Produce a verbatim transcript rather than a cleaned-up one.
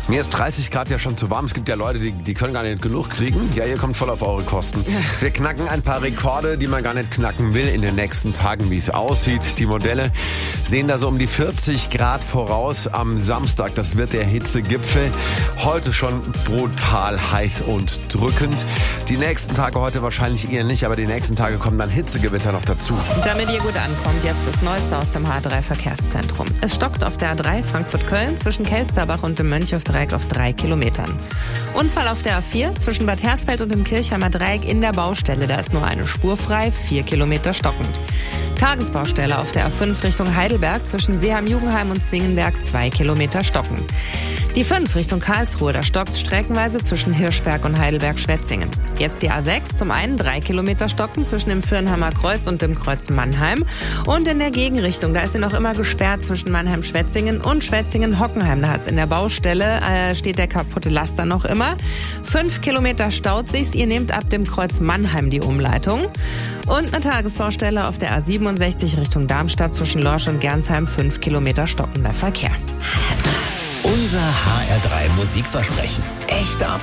Mir ist dreißig Grad ja schon zu warm. Es gibt ja Leute, die, die können gar nicht genug kriegen. Ja, ihr kommt voll auf eure Kosten. Wir knacken ein paar Rekorde, die man gar nicht knacken will in den nächsten Tagen, wie es aussieht. Die Modelle sehen da so um die vierzig Grad voraus am Samstag. Das wird der Hitzegipfel. Heute schon brutal heiß und drückend. Die nächsten Tage heute wahrscheinlich eher nicht, aber die nächsten Tage kommen dann Hitzegewitter noch dazu. Damit ihr gut ankommt, jetzt das Neueste aus dem H drei Verkehrszentrum. Es stockt auf der A drei Frankfurt-Köln zwischen Kelsterbach und dem Mönchhofdreieck auf drei Kilometern. Unfall auf der A vier zwischen Bad Hersfeld und dem Kirchheimer Dreieck in der Baustelle. Da ist nur eine Spur frei, vier Kilometer stockend. Tagesbaustelle auf der A fünf Richtung Heidelberg zwischen Seeheim-Jugenheim und Zwingenberg, zwei Kilometer stockend. Die fünf Richtung Karlsruhe, da stockt streckenweise zwischen Hirschberg und Heidelberg-Schwetzingen. Jetzt die A sechs, zum einen drei Kilometer stocken zwischen dem Viernheimer Kreuz und dem Kreuz Mannheim. Und in der Gegenrichtung, da ist sie noch immer gesperrt zwischen Mannheim-Schwetzingen und Schwetzingen-Hockenheim. Da hat's in der Baustelle, äh, steht der kaputte Laster noch immer. Fünf Kilometer staut sich's, ihr nehmt ab dem Kreuz Mannheim die Umleitung. Und eine Tagesbaustelle auf der A siebenundsechzig Richtung Darmstadt zwischen Lorsch und Gernsheim, fünf Kilometer stockender Verkehr. Unser H R drei Musikversprechen. Echt ab